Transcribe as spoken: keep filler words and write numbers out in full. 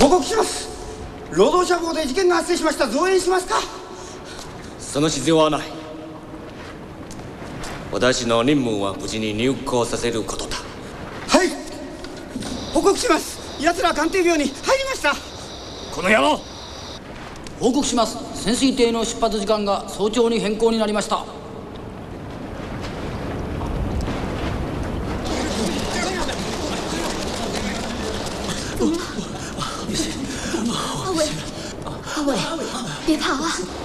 報告します。労働者法で事件が発生しました。増援しますか？ その必要はない。私の任務は無事に入港させることだ。 はい、報告します。奴らは鑑定病に入りました。 この野郎。 報告します。潜水艇の出発時間が早朝に変更になりました。 阿伟，阿伟，别跑啊！